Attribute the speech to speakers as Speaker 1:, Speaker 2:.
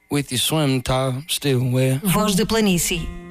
Speaker 1: with your swim top still wet.
Speaker 2: Voz da Planície.